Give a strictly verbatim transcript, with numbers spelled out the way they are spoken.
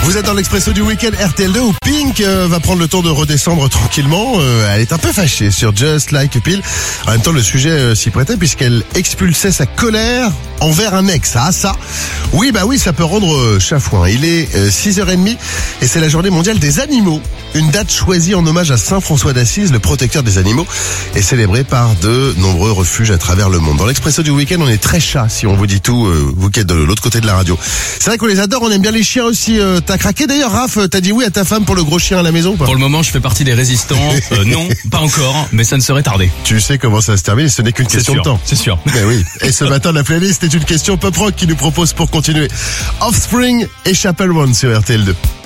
Vous êtes dans l'Expresso du week-end R T L deux où Pink euh, va prendre le temps de redescendre tranquillement. Euh, elle est un peu fâchée sur Just Like a Pill. En même temps, le sujet euh, s'y prêtait puisqu'elle expulsait sa colère envers un ex. Ah ça, oui bah oui, ça peut rendre euh, chafouin. Il est euh, six heures trente et c'est la journée mondiale des animaux. Une date choisie en hommage à Saint François d'Assise, le protecteur des animaux, et célébrée par de nombreux refuges à travers le monde. Dans l'Expresso du week-end, on est très chat, si on vous dit tout, euh, vous qui êtes de l'autre côté de la radio. C'est vrai qu'on les adore, on aime bien les chiens aussi. Euh, t'as craqué d'ailleurs, Raph, t'as dit oui à ta femme pour le gros chien à la maison ou pas? Pour le moment, je fais partie des résistants. Euh, non, pas encore, mais ça ne serait tardé. Tu sais comment ça se termine, ce n'est qu'une question sûr, de temps. C'est sûr. Ben oui. Et ce matin, la playlist est une question pop rock qui nous propose pour continuer Offspring et Chapel One sur R T L deux.